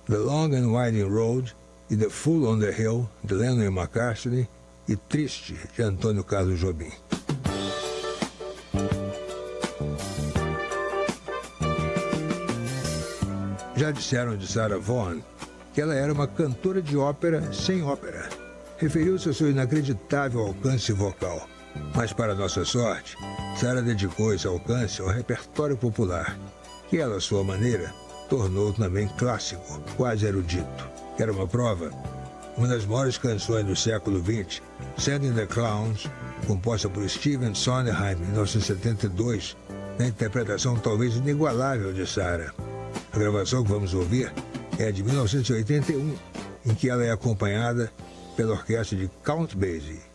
The Long and Winding Road e The Fool on the Hill, de Lennon e McCartney, e Triste, de Antônio Carlos Jobim. Já disseram de Sarah Vaughan que ela era uma cantora de ópera sem ópera. Referiu-se ao seu inacreditável alcance vocal. Mas, para nossa sorte, Sarah dedicou esse alcance ao repertório popular, que ela, à sua maneira, tornou também clássico, quase erudito. Quer uma prova? Uma das maiores canções do século XX, Sending the Clowns, composta por Stephen Sondheim em 1972, na interpretação talvez inigualável de Sarah. A gravação que vamos ouvir é de 1981, em que ela é acompanhada pela orquestra de Count Basie.